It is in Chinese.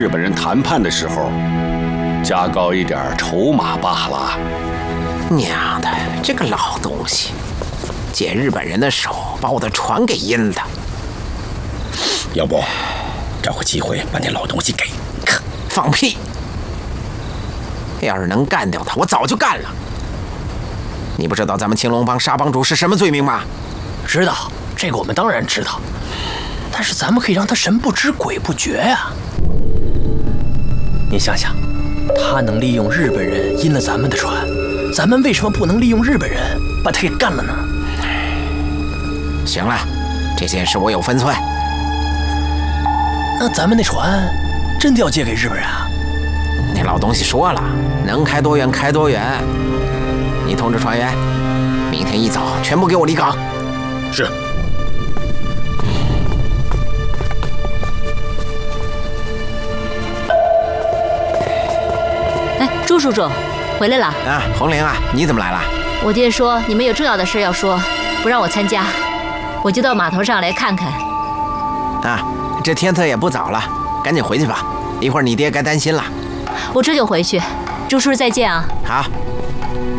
日本人谈判的时候加高一点筹码罢了。 娘的，这个老东西，借日本人的手把我的船给阴了。 要不，找个机会把那老东西给…… 放屁！要是能干掉他，我早就干了。你不知道咱们青龙帮杀帮主是什么罪名吗？ 知道，这个我们当然知道。但是咱们可以让他神不知鬼不觉呀。你想想，他能利用日本人阴了咱们的船，咱们为什么不能利用日本人把他给干了呢？ 行了，这件事我有分寸。 那咱们那船真的要借给日本人啊？ 那老东西说了，能开多远开多远。你通知船员，明天一早全部给我离港。 是。 哎，朱叔叔，回来了啊，红玲啊，你怎么来了？ 我爹说你们有重要的事要说，不让我参加，我就到码头上来看看。 啊，这天色也不早了，赶紧回去吧，一会儿你爹该担心了。 我这就回去，朱叔叔再见啊。 好。